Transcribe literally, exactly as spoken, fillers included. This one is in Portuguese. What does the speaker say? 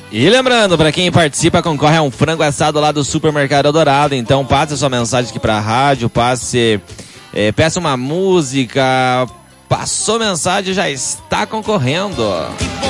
E lembrando, para quem participa, concorre a um frango assado lá do Supermercado Eldorado. Então passe a sua mensagem aqui pra rádio, passe, é, peça uma música, passou mensagem, já está concorrendo.